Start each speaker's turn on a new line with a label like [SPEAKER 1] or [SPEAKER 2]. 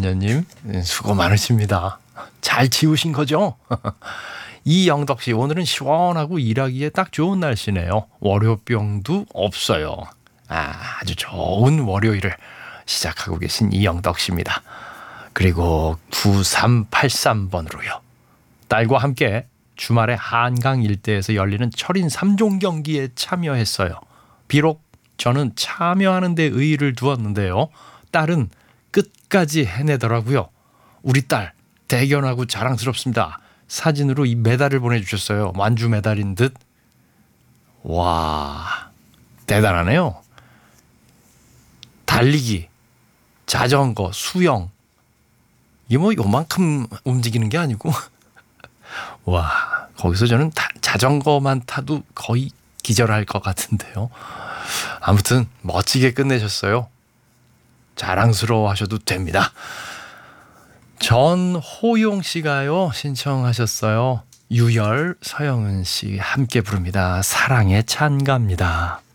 [SPEAKER 1] 남녀님 수고 많으십니다. 잘 지우신 거죠? 이영덕 씨, 오늘은 시원하고 일하기에 딱 좋은 날씨네요. 월요병도 없어요. 아주 좋은 월요일을 시작하고 계신 이영덕 씨입니다. 그리고 9383번으로요. 딸과 함께 주말에 한강 일대에서 열리는 철인 3종 경기에 참여했어요. 비록 저는 참여하는 데 의의를 두었는데요. 딸은 끝까지 해내더라고요. 우리 딸 대견하고 자랑스럽습니다. 사진으로 이 메달을 보내주셨어요. 완주 메달인 듯. 와, 대단하네요. 달리기, 자전거, 수영, 이게 뭐 요만큼 움직이는 게 아니고 와, 거기서 저는 자전거만 타도 거의 기절할 것 같은데요. 아무튼 멋지게 끝내셨어요. 자랑스러워 하셔도 됩니다. 전호용 씨가요 신청하셨어요. 유열, 서영은 씨 함께 부릅니다. 사랑의 찬가입니다.